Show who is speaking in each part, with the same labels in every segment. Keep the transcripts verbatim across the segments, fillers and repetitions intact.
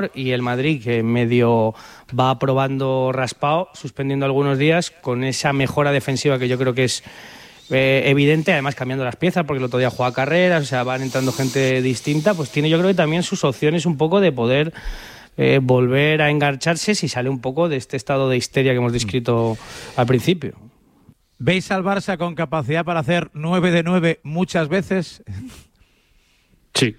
Speaker 1: y el Madrid, que medio va probando raspado, suspendiendo algunos días, con esa mejora defensiva que yo creo que es eh, evidente, además cambiando las piezas, porque el otro día jugaba carreras, o sea, van entrando gente distinta, pues tiene yo creo que también sus opciones un poco de poder eh, volver a engancharse si sale un poco de este estado de histeria que hemos descrito al principio.
Speaker 2: ¿Veis al Barça con capacidad para hacer nueve de nueve muchas veces?
Speaker 3: Sí.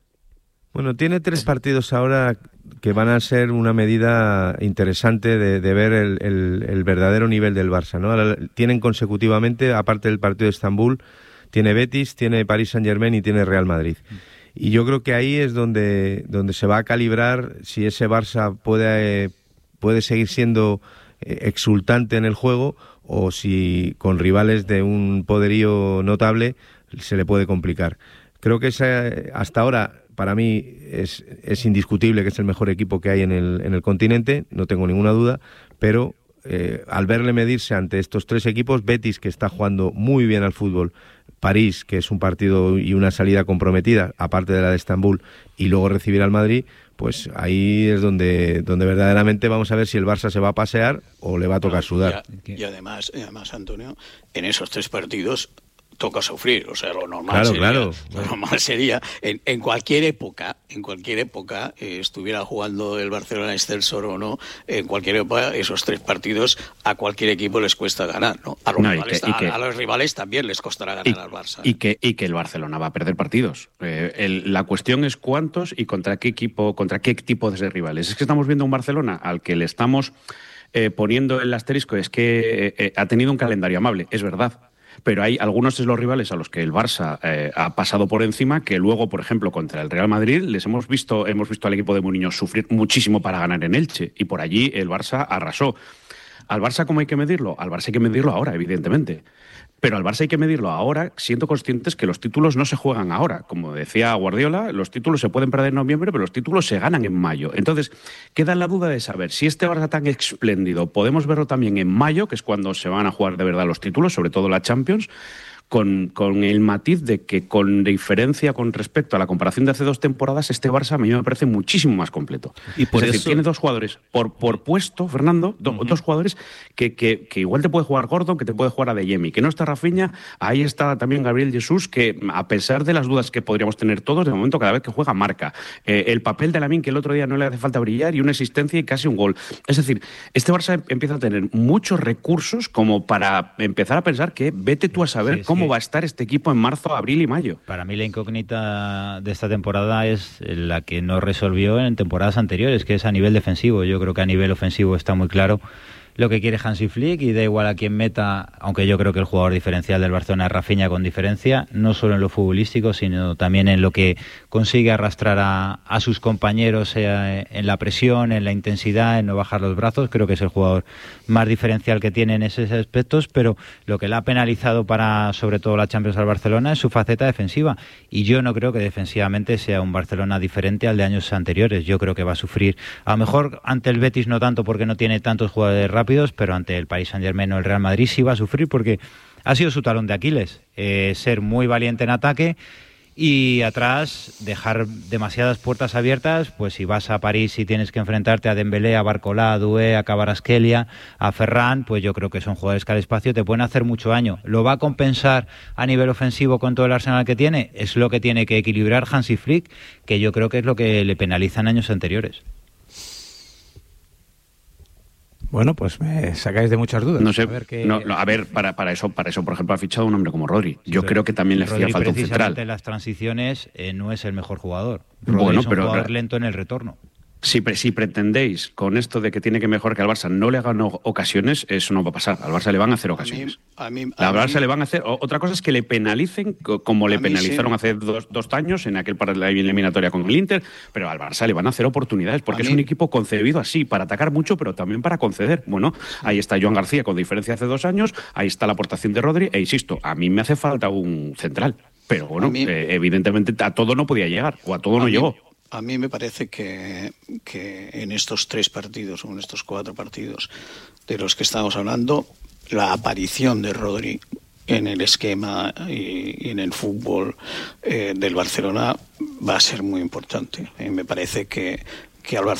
Speaker 4: Bueno, tiene tres partidos ahora que van a ser una medida interesante de, de ver el, el, el verdadero nivel del Barça, ¿no? Ahora, tienen consecutivamente, aparte del partido de Estambul, tiene Betis, tiene Paris Saint-Germain y tiene Real Madrid. Y yo creo que ahí es donde, donde se va a calibrar si ese Barça puede, puede seguir siendo exultante en el juego o si con rivales de un poderío notable se le puede complicar. Creo que esa, hasta ahora, para mí, es, es indiscutible que es el mejor equipo que hay en el, en el continente, no tengo ninguna duda, pero eh, al verle medirse ante estos tres equipos, Betis, que está jugando muy bien al fútbol, París, que es un partido y una salida comprometida, aparte de la de Estambul, y luego recibir al Madrid, pues ahí es donde, donde verdaderamente vamos a ver si el Barça se va a pasear o le va a tocar sudar.
Speaker 5: Y, y además, y además, Antonio, en esos tres partidos toca sufrir, o sea, lo normal
Speaker 4: claro,
Speaker 5: sería,
Speaker 4: claro.
Speaker 5: lo normal sería en, en cualquier época, en cualquier época, eh, estuviera jugando el Barcelona Excelsior o no, en cualquier época, esos tres partidos a cualquier equipo les cuesta ganar, ¿no? A los, no, rivales, que, que, a, a los rivales también les costará ganar
Speaker 3: y,
Speaker 5: al Barça.
Speaker 3: Y que, y que el Barcelona va a perder partidos. Eh, el, la cuestión es cuántos y contra qué equipo, contra qué tipo de rivales. Es que estamos viendo un Barcelona al que le estamos eh, poniendo el asterisco, es que eh, eh, ha tenido un calendario amable, es verdad. Pero hay algunos de los rivales a los que el Barça eh, ha pasado por encima que luego, por ejemplo, contra el Real Madrid les hemos visto hemos visto al equipo de Mourinho sufrir muchísimo para ganar en Elche y por allí el Barça arrasó. ¿Al Barça cómo hay que medirlo? Al Barça hay que medirlo ahora, evidentemente. Pero al Barça hay que medirlo ahora, siendo conscientes que los títulos no se juegan ahora. Como decía Guardiola, los títulos se pueden perder en noviembre, pero los títulos se ganan en mayo. Entonces, queda la duda de saber si este Barça tan espléndido podemos verlo también en mayo, que es cuando se van a jugar de verdad los títulos, sobre todo la Champions, con, con el matiz de que con diferencia con respecto a la comparación de hace dos temporadas, este Barça a mí me parece muchísimo más completo.
Speaker 2: Y por
Speaker 3: es
Speaker 2: eso...
Speaker 3: decir, tiene dos jugadores por, por puesto, Fernando, do, uh-huh. dos jugadores que, que, que igual te puede jugar Gordon, que te puede jugar Adeyemi, que no está Rafinha, ahí está también Gabriel Jesús, que a pesar de las dudas que podríamos tener todos, de momento cada vez que juega marca. Eh, el papel de Lamine, que el otro día no le hace falta brillar, y una asistencia y casi un gol. Es decir, este Barça empieza a tener muchos recursos como para empezar a pensar que vete tú a saber sí, cómo que... va a estar este equipo en marzo, abril y mayo.
Speaker 6: Para mí la incógnita de esta temporada es la que no resolvió en temporadas anteriores, que es a nivel defensivo. Yo creo que a nivel ofensivo está muy claro lo que quiere Hansi Flick y da igual a quién meta, aunque yo creo que el jugador diferencial del Barcelona es Rafinha con diferencia, no solo en lo futbolístico, sino también en lo que consigue arrastrar a, a sus compañeros eh, en la presión, en la intensidad, en no bajar los brazos. Creo que es el jugador más diferencial que tiene en esos aspectos, pero lo que le ha penalizado para, sobre todo la Champions al Barcelona, es su faceta defensiva. Y yo no creo que defensivamente sea un Barcelona diferente al de años anteriores. Yo creo que va a sufrir, a lo mejor ante el Betis no tanto porque no tiene tantos jugadores rápidos, pero ante el Paris Saint-Germain o el Real Madrid sí va a sufrir porque ha sido su talón de Aquiles, eh, ser muy valiente en ataque y atrás dejar demasiadas puertas abiertas. Pues si vas a París y tienes que enfrentarte a Dembélé, a Barcola, a Doué, a Kvaratskhelia, a Ferran, pues yo creo que son jugadores que al espacio te pueden hacer mucho daño. ¿Lo va a compensar a nivel ofensivo con todo el arsenal que tiene? Es lo que tiene que equilibrar Hansi Flick, que yo creo que es lo que le penaliza en años anteriores.
Speaker 2: Bueno, pues me sacáis de muchas dudas.
Speaker 3: No sé,
Speaker 2: a ver, qué...
Speaker 3: no, no, a ver para, para eso, para eso, por ejemplo, ha fichado un hombre como Rodri. Yo sí, creo que también le hacía falta un central.
Speaker 6: En las transiciones eh, no es el mejor jugador.
Speaker 3: Rodri bueno,
Speaker 6: es un
Speaker 3: pero
Speaker 6: jugador lento en el retorno.
Speaker 3: Si, si pretendéis con esto de que tiene que mejorar que al Barça no le hagan ocasiones, eso no va a pasar. Al Barça le van a hacer ocasiones. A mí, a mí, a al Barça mí... le van a hacer. Otra cosa es que le penalicen como le penalizaron sí. hace dos, dos años en aquel para la eliminatoria con el Inter, pero al Barça le van a hacer oportunidades porque a es mí... un equipo concebido así, para atacar mucho, pero también para conceder. Bueno, ahí está Joan García con diferencia hace dos años, ahí está la aportación de Rodri, e insisto, a mí me hace falta un central. Pero bueno, mí... eh, evidentemente a todo no podía llegar, o a todo a no mí... llegó.
Speaker 5: A mí me parece que, que en estos tres partidos, o en estos cuatro partidos de los que estamos hablando, la aparición de Rodri en el esquema y, y en el fútbol eh, del Barcelona va a ser muy importante. Eh, me parece que que al